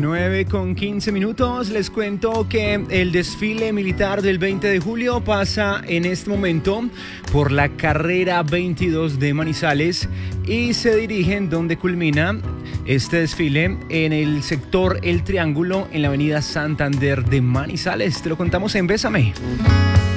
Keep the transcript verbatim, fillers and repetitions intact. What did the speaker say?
nueve con quince minutos. Les cuento que el desfile militar del veinte de julio pasa en este momento por la carrera veintidós de Manizales y se dirigen donde culmina este desfile en el sector El Triángulo en la avenida Santander de Manizales. Te lo contamos en Bésame.